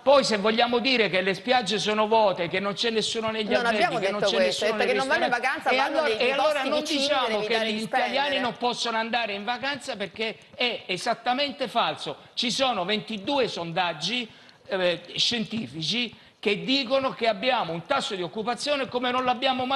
Poi se vogliamo dire che le spiagge sono vuote, che non c'è nessuno negli alberghi, che non c'è nessuno nei perché non vanno in ristoranti, vacanza, vanno e allora non vicini diciamo dove che evitare gli di italiani spendere. non possono andare in vacanza, perché è esattamente falso. Ci sono 22 sondaggi scientifici che dicono che abbiamo un tasso di occupazione come non l'abbiamo mai